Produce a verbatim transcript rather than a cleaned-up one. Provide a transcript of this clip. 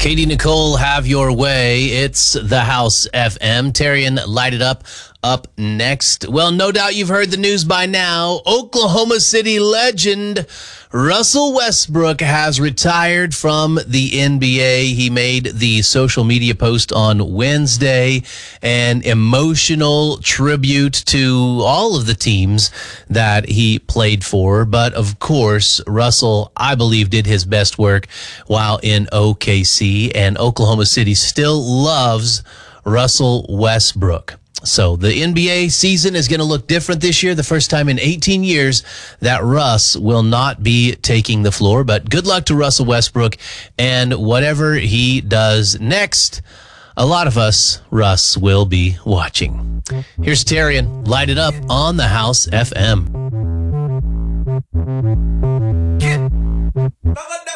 Katie Nicole, have your way. It's the House F M. Terrian, light it up. Up next. Well, no doubt you've heard the news by now. Oklahoma City legend Russell Westbrook has retired from the N B A. He made the social media post on Wednesday, an emotional tribute to all of the teams that he played for. But of course, Russell, I believe, did his best work while in O K C, and Oklahoma City still loves Russell Westbrook. So the N B A season is going to look different this year. The first time in eighteen years that Russ will not be taking the floor. But good luck to Russell Westbrook and whatever he does next. A lot of us, Russ, will be watching. Here's Terrian, light it up on the House F M.